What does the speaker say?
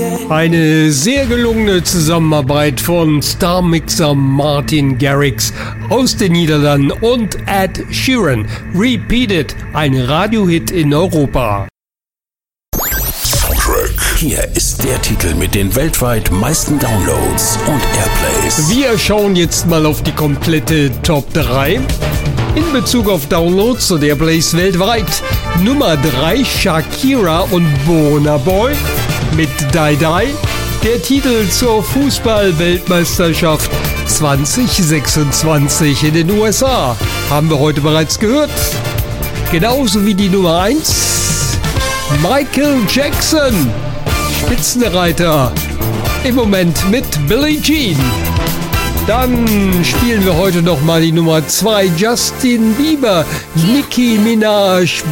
Eine sehr gelungene Zusammenarbeit von Star-Mixer Martin Garrix aus den Niederlanden und Ed Sheeran. Repeat It, ein Radiohit in Europa. Soundtrack. Hier ist der Titel mit den weltweit meisten Downloads und Airplays. Wir schauen jetzt mal auf die komplette Top 3. In Bezug auf Downloads und Airplays weltweit. Nummer 3 Shakira und Burna Boy mit Die Die. Der Titel zur Fußball-Weltmeisterschaft 2026 in den USA. Haben wir heute bereits gehört. Genauso wie die Nummer 1 Michael Jackson, Spitzenreiter, im Moment mit Billie Jean. Dann spielen wir heute nochmal die Nummer 2, Justin Bieber, Nicki Minaj,